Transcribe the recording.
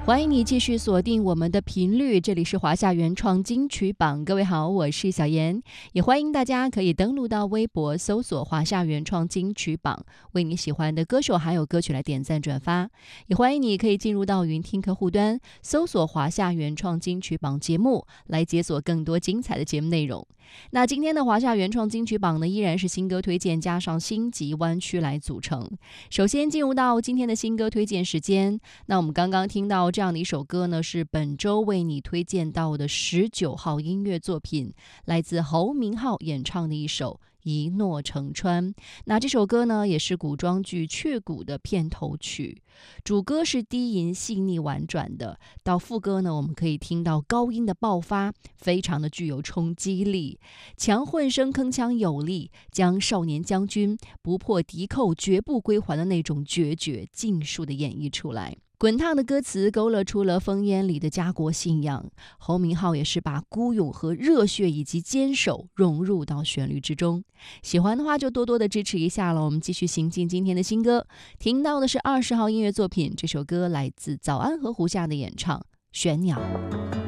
欢迎你继续锁定我们的频率，这里是华夏原创金曲榜。各位好，我是小妍，也欢迎大家可以登录到微博搜索华夏原创金曲榜，为你喜欢的歌手还有歌曲来点赞转发。也欢迎你可以进入到云听客户端搜索华夏原创金曲榜节目，来解锁更多精彩的节目内容。那今天的华夏原创金曲榜呢，依然是新歌推荐加上星级湾区来组成。首先进入到今天的新歌推荐时间，那我们刚刚听到这样的一首歌呢，是本周为你推荐到的19号音乐作品，来自侯明昊演唱的一首一诺成川。那这首歌呢，也是古装剧《雀谷》的片头曲，主歌是低吟细腻婉转的，到副歌呢，我们可以听到高音的爆发，非常的具有冲击力，强混声铿锵有力，将少年将军不破敌寇绝不归还的那种决绝尽数的演绎出来。滚烫的歌词勾勒出了烽烟里的家国信仰，侯明昊也是把孤勇和热血以及坚守融入到旋律之中。喜欢的话就多多的支持一下了。我们继续行进今天的新歌，听到的是20号音乐作品，这首歌来自早安河湖下的演唱《玄鸟》。